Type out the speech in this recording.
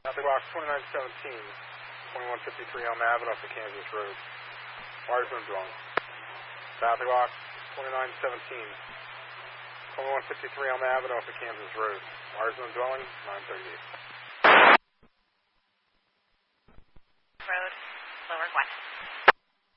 Traffic box 2917, 2153 Elm Avenue off the Kansas Road. Watersman dwelling. Traffic box 2917, 2153 Elm Avenue off the Kansas Road. Watersman dwelling, 938.